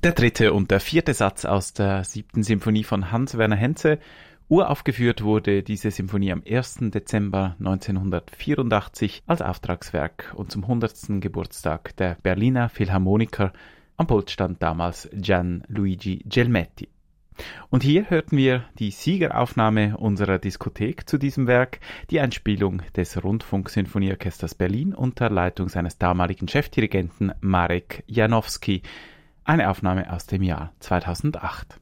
Der dritte und der vierte Satz aus der 7. Symphonie von Hans Werner Henze. Uraufgeführt wurde diese Symphonie am 1. Dezember 1984 als Auftragswerk und zum 100. Geburtstag der Berliner Philharmoniker. Am Pult stand damals Gianluigi Gelmetti. Und hier hörten wir die Siegeraufnahme unserer Diskothek zu diesem Werk, die Einspielung des Rundfunksinfonieorchesters Berlin unter Leitung seines damaligen Chefdirigenten Marek Janowski. Eine Aufnahme aus dem Jahr 2008.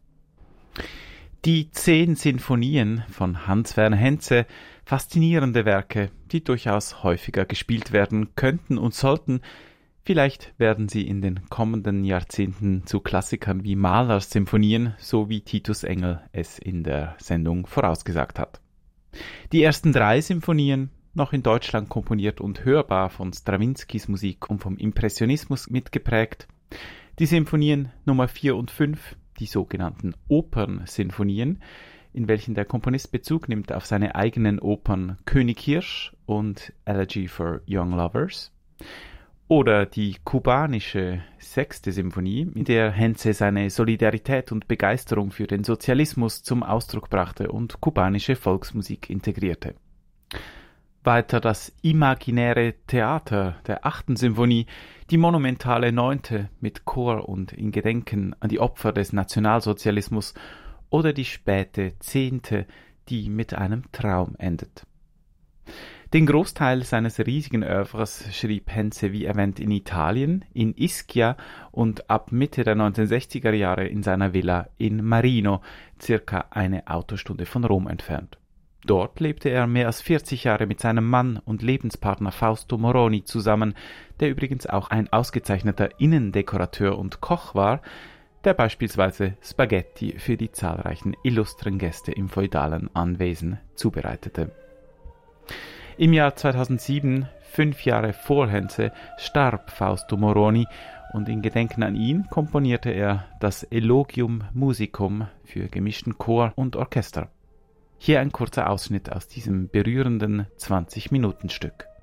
Die 10 Sinfonien von Hans Werner Henze, faszinierende Werke, die durchaus häufiger gespielt werden könnten und sollten. Vielleicht werden sie in den kommenden Jahrzehnten zu Klassikern wie Mahlers Symphonien, so wie Titus Engel es in der Sendung vorausgesagt hat. Die ersten 3 Symphonien, noch in Deutschland komponiert und hörbar von Strawinskys Musik und vom Impressionismus mitgeprägt. Die Symphonien Nummer 4 und 5, die sogenannten Opernsinfonien, in welchen der Komponist Bezug nimmt auf seine eigenen Opern König Hirsch und Elegy for Young Lovers. Oder die kubanische 6. Symphonie, in der Henze seine Solidarität und Begeisterung für den Sozialismus zum Ausdruck brachte und kubanische Volksmusik integrierte. Weiter das imaginäre Theater der 8. Symphonie, die monumentale 9. mit Chor und in Gedenken an die Opfer des Nationalsozialismus oder die späte 10., die mit einem Traum endet. Den Großteil seines riesigen Œuvres schrieb Henze, wie erwähnt, in Italien, in Ischia und ab Mitte der 1960er Jahre in seiner Villa in Marino, circa eine Autostunde von Rom entfernt. Dort lebte er mehr als 40 Jahre mit seinem Mann und Lebenspartner Fausto Moroni zusammen, der übrigens auch ein ausgezeichneter Innendekorateur und Koch war, der beispielsweise Spaghetti für die zahlreichen illustren Gäste im feudalen Anwesen zubereitete. Im Jahr 2007, 5 Jahre vor Henze, starb Fausto Moroni und in Gedenken an ihn komponierte er das Elogium Musicum für gemischten Chor und Orchester. Hier ein kurzer Ausschnitt aus diesem berührenden 20-Minuten-Stück.